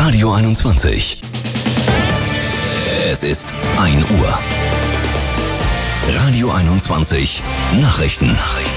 Radio 21. Es ist 1 Uhr. Radio 21 Nachrichten.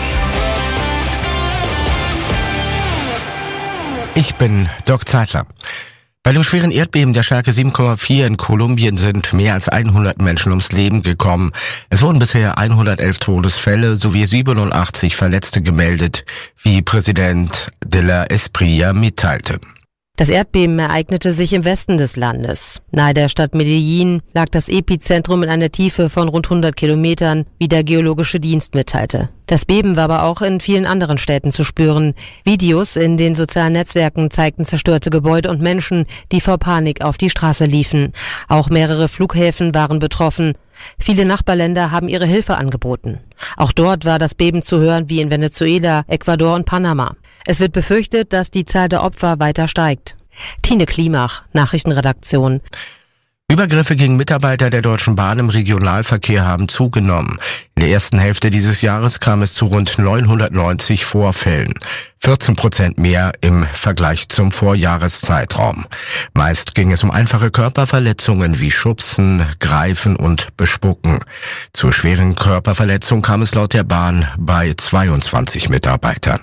Ich bin Dirk Zeitler. Bei dem schweren Erdbeben der Stärke 7,4 in Kolumbien sind mehr als 100 Menschen ums Leben gekommen. Es wurden bisher 111 Todesfälle sowie 87 Verletzte gemeldet, wie Präsident de la Espriella mitteilte. Das Erdbeben ereignete sich im Westen des Landes. Nahe der Stadt Medellín lag das Epizentrum in einer Tiefe von rund 100 Kilometern, wie der Geologische Dienst mitteilte. Das Beben war aber auch in vielen anderen Städten zu spüren. Videos in den sozialen Netzwerken zeigten zerstörte Gebäude und Menschen, die vor Panik auf die Straße liefen. Auch mehrere Flughäfen waren betroffen. Viele Nachbarländer haben ihre Hilfe angeboten. Auch dort war das Beben zu hören wie in Venezuela, Ecuador und Panama. Es wird befürchtet, dass die Zahl der Opfer weiter steigt. Tine Klimach, Nachrichtenredaktion. Übergriffe gegen Mitarbeiter der Deutschen Bahn im Regionalverkehr haben zugenommen. In der ersten Hälfte dieses Jahres kam es zu rund 990 Vorfällen. 14% mehr im Vergleich zum Vorjahreszeitraum. Meist ging es um einfache Körperverletzungen wie Schubsen, Greifen und Bespucken. Zu schweren Körperverletzungen kam es laut der Bahn bei 22 Mitarbeitern.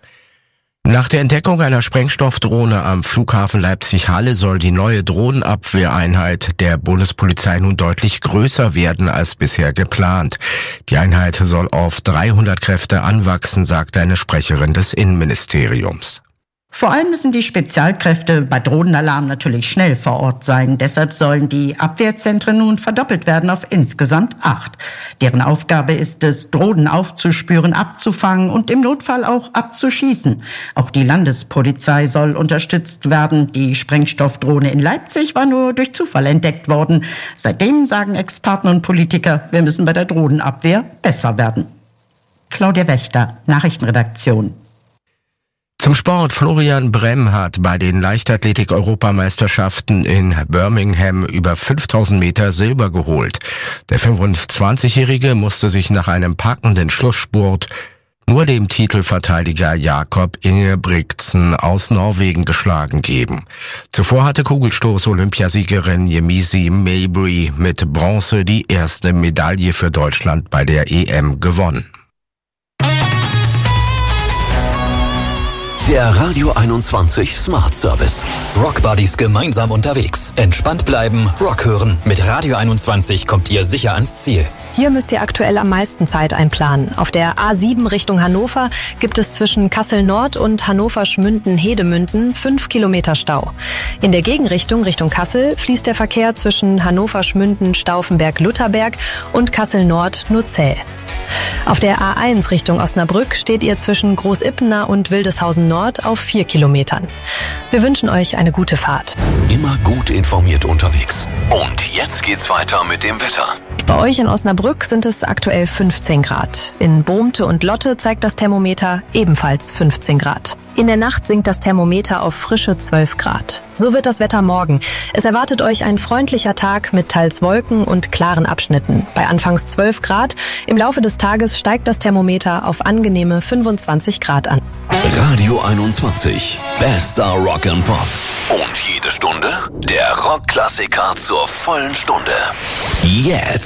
Nach der Entdeckung einer Sprengstoffdrohne am Flughafen Leipzig-Halle soll die neue Drohnenabwehreinheit der Bundespolizei nun deutlich größer werden als bisher geplant. Die Einheit soll auf 300 Kräfte anwachsen, sagte eine Sprecherin des Innenministeriums. Vor allem müssen die Spezialkräfte bei Drohnenalarm natürlich schnell vor Ort sein. Deshalb sollen die Abwehrzentren nun verdoppelt werden auf insgesamt 8. Deren Aufgabe ist es, Drohnen aufzuspüren, abzufangen und im Notfall auch abzuschießen. Auch die Landespolizei soll unterstützt werden. Die Sprengstoffdrohne in Leipzig war nur durch Zufall entdeckt worden. Seitdem sagen Experten und Politiker, wir müssen bei der Drohnenabwehr besser werden. Claudia Wächter, Nachrichtenredaktion. Zum Sport. Florian Bremm hat bei den Leichtathletik-Europameisterschaften in Birmingham über 5000 Meter Silber geholt. Der 25-Jährige musste sich nach einem packenden Schlussspurt nur dem Titelverteidiger Jakob Ingebrigtsen aus Norwegen geschlagen geben. Zuvor hatte Kugelstoß-Olympiasiegerin Yemisi Mabry mit Bronze die erste Medaille für Deutschland bei der EM gewonnen. Der Radio 21 Smart Service. Rock Buddies gemeinsam unterwegs. Entspannt bleiben, Rock hören. Mit Radio 21 kommt ihr sicher ans Ziel. Hier müsst ihr aktuell am meisten Zeit einplanen. Auf der A7 Richtung Hannover gibt es zwischen Kassel-Nord und Hannover-Schmünden-Hedemünden 5 Kilometer Stau. In der Gegenrichtung Richtung Kassel fließt der Verkehr zwischen Hannover-Schmünden-Stauffenberg-Lutherberg und Kassel-Nord nur zäh. Auf der A1 Richtung Osnabrück steht ihr zwischen Großippener und Wildeshausen Nord auf 4 Kilometern. Wir wünschen euch eine gute Fahrt. Immer gut informiert unterwegs. Und jetzt geht's weiter mit dem Wetter. Bei euch in Osnabrück sind es aktuell 15 Grad. In Bohmte und Lotte zeigt das Thermometer ebenfalls 15 Grad. In der Nacht sinkt das Thermometer auf frische 12 Grad. So wird das Wetter morgen. Es erwartet euch ein freundlicher Tag mit teils Wolken und klaren Abschnitten. Bei anfangs 12 Grad. Im Laufe des Tages steigt das Thermometer auf angenehme 25 Grad an. Radio 21. Bester Rock and Pop. Und jede Stunde der Rockklassiker zur vollen Stunde. Jetzt.